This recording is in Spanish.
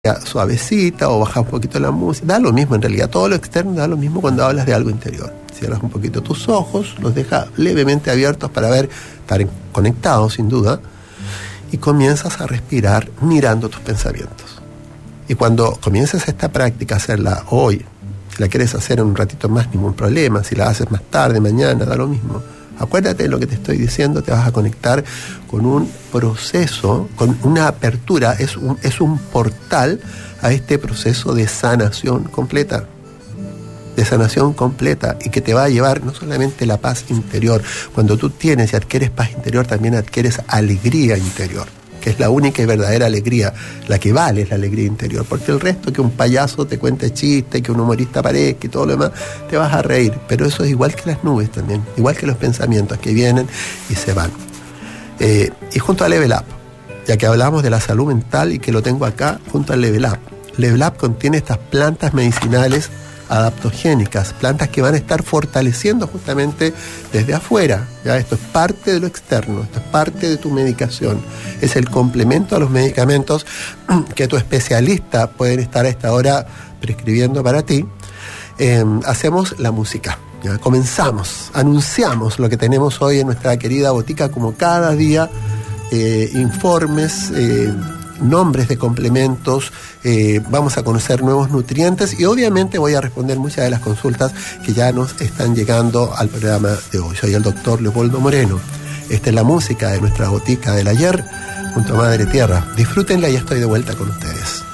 suavecita o bajas un poquito la música, da lo mismo en realidad, todo lo externo da lo mismo cuando hablas de algo interior. Cierras un poquito tus ojos, los dejas levemente abiertos para estar conectados sin duda, y comienzas a respirar mirando tus pensamientos. Y cuando comiences esta práctica, hacerla hoy, si la quieres hacer en un ratito más, ningún problema, si la haces más tarde, mañana, da lo mismo. Acuérdate de lo que te estoy diciendo, te vas a conectar con un proceso, con una apertura, es un portal a este proceso de sanación completa. De sanación completa, y que te va a llevar no solamente la paz interior. Cuando tú tienes y adquieres paz interior, también adquieres alegría interior, que es la única y verdadera alegría, la que vale es la alegría interior, porque el resto, que un payaso te cuente chistes, que un humorista aparezca y todo lo demás, te vas a reír, pero eso es igual que las nubes también, igual que los pensamientos que vienen y se van. Y junto a Level Up, ya que hablamos de la salud mental y que lo tengo acá, junto al Level Up. Level Up contiene estas plantas medicinales adaptogénicas, plantas que van a estar fortaleciendo justamente desde afuera. ¿Ya? Esto es parte de lo externo, esto es parte de tu medicación, es el complemento a los medicamentos que tu especialista pueden estar a esta hora prescribiendo para ti. Hacemos la música. ¿Ya? Comenzamos, anunciamos lo que tenemos hoy en nuestra querida botica, como cada día, informes, nombres de complementos, vamos a conocer nuevos nutrientes y obviamente voy a responder muchas de las consultas que ya nos están llegando al programa de hoy. Soy el doctor Leopoldo Moreno. Esta es la música de nuestra botica del ayer junto a Madre Tierra. Disfrútenla y ya estoy de vuelta con ustedes.